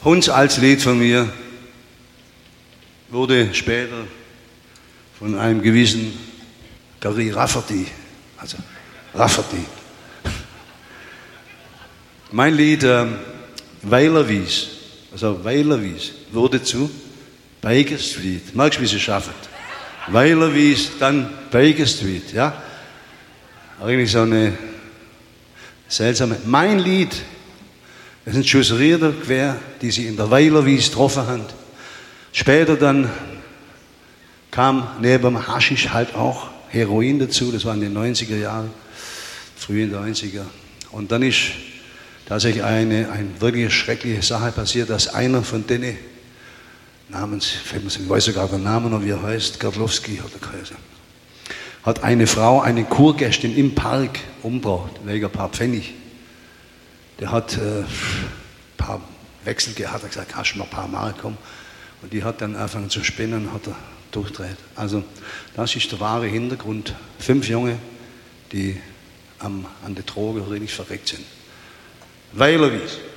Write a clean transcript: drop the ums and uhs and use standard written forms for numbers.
Hunds altes Lied von mir wurde später von einem gewissen Gary Rafferty, also Rafferty. Mein Lied Weilerwies, also Weilerwies, wurde zu Baker Street. Magst du, wie sie schaffen? Weilerwies, dann Baker Street, ja? Eigentlich so eine seltsame. Mein Lied, das sind Schussrieder quer, die sie in der Weilerwies getroffen haben. Später dann kam neben dem Haschisch halt auch Heroin dazu, das war in den 90er Jahren, frühen 90er. Und dann ist tatsächlich eine wirklich schreckliche Sache passiert, dass einer von denen, ich weiß sogar den Namen noch, wie er heißt, Gardlowski hat er geheißen, hat eine Frau, eine Kurgästin im Park umgebracht, wegen ein paar Pfennig. Der hat ein paar Wechsel gehabt, hat gesagt, hast du mal ein paar Mark, komm. Und die hat dann angefangen zu spinnen, hat er durchdreht. Also das ist der wahre Hintergrund. 5 Junge, die an der Droge richtig verreckt sind. Weilerwies.